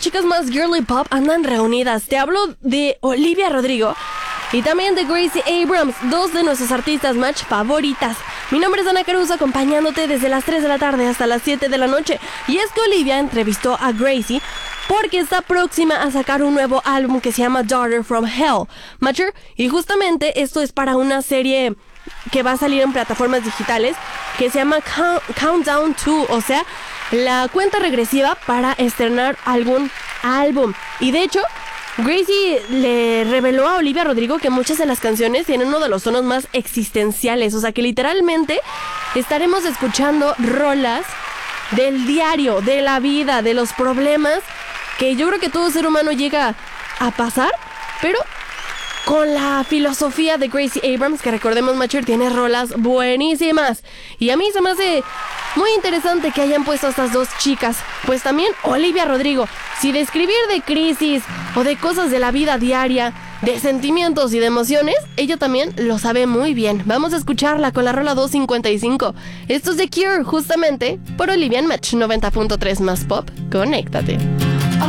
chicas más girly pop andan reunidas. Te hablo de Olivia Rodrigo y también de Gracie Abrams, dos de nuestras artistas match favoritas. Mi nombre es Ana Caruso, acompañándote desde las 3 de la tarde hasta las 7 de la noche. Y es que Olivia entrevistó a Gracie porque está próxima a sacar un nuevo álbum que se llama Daughter from Hell, Matcher, y justamente esto es para una serie que va a salir en plataformas digitales que se llama Countdown 2, o sea, la cuenta regresiva para estrenar algún álbum. Y de hecho, Gracie le reveló a Olivia Rodrigo que muchas de las canciones tienen uno de los tonos más existenciales, o sea que literalmente estaremos escuchando rolas del diario, de la vida, de los problemas que yo creo que todo ser humano llega a pasar, pero con la filosofía de Gracie Abrams, que recordemos, Matcher, tiene rolas buenísimas. Y a mí se me hace muy interesante que hayan puesto a estas dos chicas. Pues también Olivia Rodrigo, si de escribir de crisis o de cosas de la vida diaria, de sentimientos y de emociones, ella también lo sabe muy bien. Vamos a escucharla con la rola 255. Esto es The Cure, justamente por Olivia en Match 90.3 más pop. Conéctate.